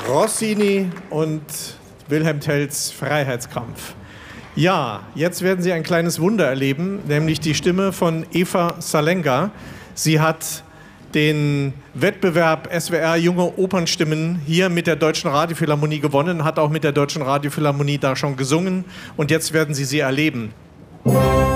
Rossini und Wilhelm Tells Freiheitskampf. Ja, jetzt werden Sie ein kleines Wunder erleben, nämlich die Stimme von Eva Salenga. Sie hat den Wettbewerb SWR Junge Opernstimmen hier mit der Deutschen Radiophilharmonie gewonnen, hat auch mit der Deutschen Radiophilharmonie da schon gesungen und jetzt werden Sie sie erleben.